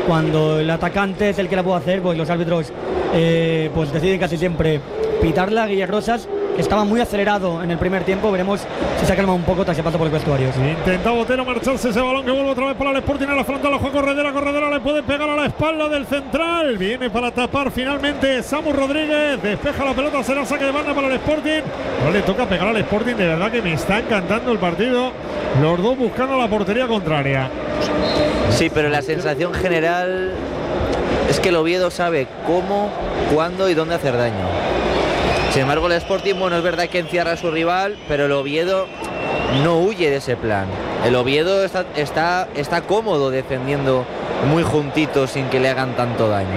cuando el atacante es el que la puede hacer, pues los árbitros pues deciden casi siempre pitarla. Guille Rosas, que estaba muy acelerado en el primer tiempo, veremos si se calma un poco tras el paso por los vestuarios. Intenta Botero marcharse ese balón que vuelve otra vez para el Sporting a la frontal, la juega Corredera le puede pegar a la espalda del central, viene para tapar finalmente Samu Rodríguez, despeja la pelota, será saque de banda para el Sporting. No le toca pegar al Sporting, de verdad que me está encantando el partido, los dos buscando la portería contraria. Sí, pero la sensación general es que el Oviedo sabe cómo, cuándo y dónde hacer daño. Sin embargo, el Sporting, bueno, es verdad que encierra a su rival, pero el Oviedo no huye de ese plan. El Oviedo está cómodo defendiendo muy juntito sin que le hagan tanto daño.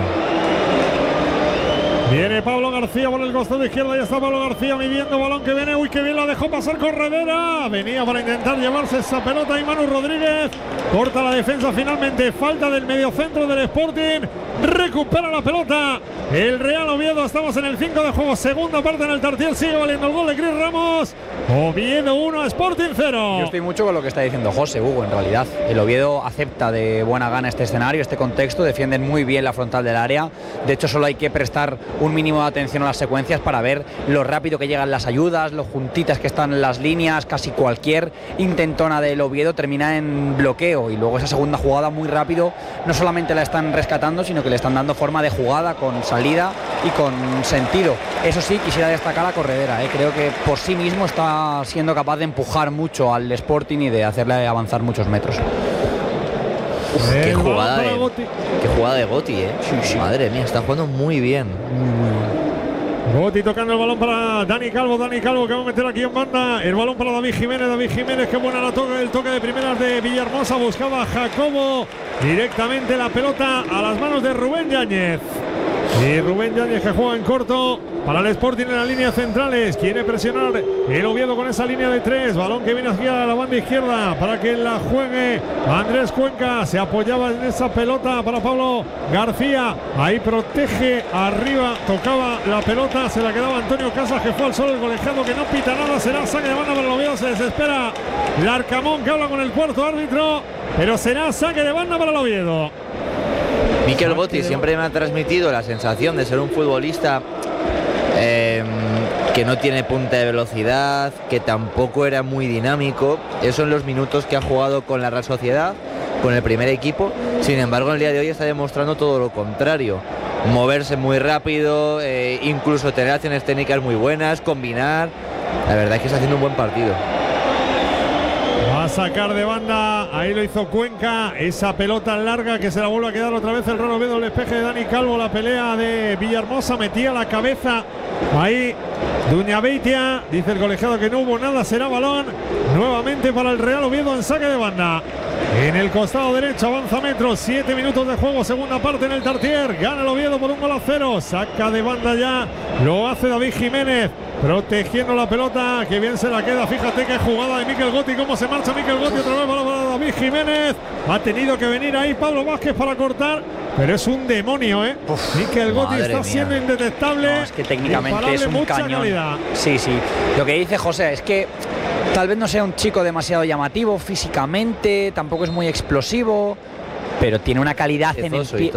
Viene Pablo García por el costado izquierdo, ya está Pablo García midiendo balón que viene, uy, que bien la dejó pasar Corredera, venía para intentar llevarse esa pelota y Manu Rodríguez corta la defensa finalmente, falta del mediocentro del Sporting, recupera la pelota el Real Oviedo, estamos en el 5 de juego, segunda parte en el Tartier, sigue valiendo el gol de Cris Ramos, Oviedo 1, Sporting 0. Yo estoy mucho con lo que está diciendo José, Hugo, en realidad. El Oviedo acepta de buena gana este escenario, este contexto, defienden muy bien la frontal del área, de hecho solo hay que prestar un mínimo de atención a las secuencias para ver lo rápido que llegan las ayudas, lo juntitas que están las líneas, casi cualquier intentona del Oviedo termina en bloqueo y luego esa segunda jugada muy rápido no solamente la están rescatando, sino que le están dando forma de jugada con salida y con sentido. Eso sí, quisiera destacar a Corredera, creo que por sí mismo está siendo capaz de empujar mucho al Sporting y de hacerle avanzar muchos metros. Qué jugada de Goti, Sí. Madre mía, está jugando muy bien. Goti tocando el balón para Dani Calvo que va a meter aquí en banda, el balón para David Jiménez, qué buena el toque de primeras de Villahermosa, buscaba a Jacobo, directamente la pelota a las manos de Rubén Yáñez. Y Rubén Yáñez que juega en corto para el Sporting en las líneas centrales. Quiere presionar el Oviedo con esa línea de 3. Balón que viene hacia la banda izquierda para que la juegue Andrés Cuenca. Se apoyaba en esa pelota para Pablo García. Ahí protege arriba. Tocaba la pelota. Se la quedaba Antonio Casas, que fue al solo el colegiado que no pita nada. Será saque de banda para el Oviedo. Se desespera Larcamón, que habla con el cuarto árbitro. Pero será saque de banda para el Oviedo. Mikel Goti siempre me ha transmitido la sensación de ser un futbolista que no tiene punta de velocidad, que tampoco era muy dinámico. Eso en los minutos que ha jugado con la Real Sociedad, con el primer equipo. Sin embargo, en el día de hoy está demostrando todo lo contrario. Moverse muy rápido, incluso tener acciones técnicas muy buenas, combinar. La verdad es que está haciendo un buen partido. Va a sacar de banda, ahí lo hizo Cuenca, esa pelota larga que se la vuelve a quedar otra vez el Real Oviedo, el despeje de Dani Calvo, la pelea de Villahermosa, metía la cabeza ahí Duñabeitia, dice el colegiado que no hubo nada, será balón nuevamente para el Real Oviedo en saque de banda. En el costado derecho avanza metros, 7 minutos de juego, segunda parte en el Tartier, gana el Oviedo por 1-0, saca de banda ya, lo hace David Jiménez, protegiendo la pelota, que bien se la queda, fíjate qué jugada de Mikel Goti, cómo se marcha Mikel Goti, otra vez para David Jiménez, ha tenido que venir ahí Pablo Vázquez para cortar, pero es un demonio, Mikel Goti está siendo indetectable, no, es que técnicamente es un cañón. Calidad. Sí, lo que dice José es que tal vez no sea un chico demasiado llamativo físicamente, tampoco es muy explosivo, pero tiene una calidad en el pie,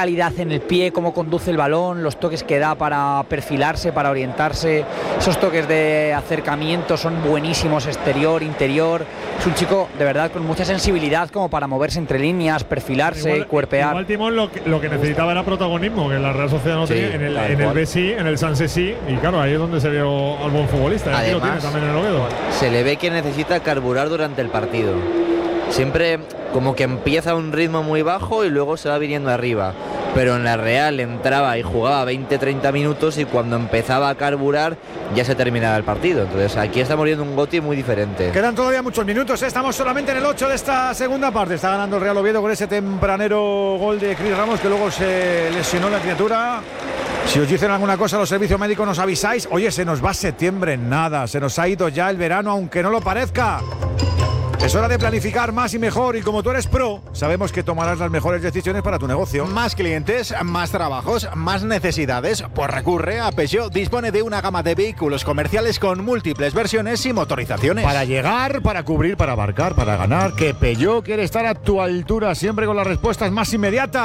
cómo conduce el balón, los toques que da para perfilarse, para orientarse, esos toques de acercamiento son buenísimos, exterior, interior. Es un chico de verdad con mucha sensibilidad como para moverse entre líneas, perfilarse, cuerpear. Igual Timón lo que necesitaba era protagonismo, que la Real Sociedad no tenía, en el BSI, en el Sanse sí, y claro, ahí es donde se vio al buen futbolista. Además, lo tiene también en el Oviedo. Se le ve que necesita carburar durante el partido. Siempre como que empieza a un ritmo muy bajo y luego se va viniendo arriba. Pero en la Real entraba y jugaba 20-30 minutos y cuando empezaba a carburar ya se terminaba el partido. Entonces aquí estamos viendo un Goti muy diferente. Quedan todavía muchos minutos, estamos solamente en el 8 de esta segunda parte. Está ganando el Real Oviedo con ese tempranero gol de Cris Ramos, que luego se lesionó la criatura. Si os dicen alguna cosa los servicios médicos nos avisáis. Oye, se nos va septiembre en nada, se nos ha ido ya el verano aunque no lo parezca. Es hora de planificar más y mejor, y como tú eres pro, sabemos que tomarás las mejores decisiones para tu negocio. Más clientes, más trabajos, más necesidades. Pues recurre a Peugeot. Dispone de una gama de vehículos comerciales con múltiples versiones y motorizaciones. Para llegar, para cubrir, para abarcar, para ganar, que Peugeot quiere estar a tu altura, siempre con las respuestas más inmediatas.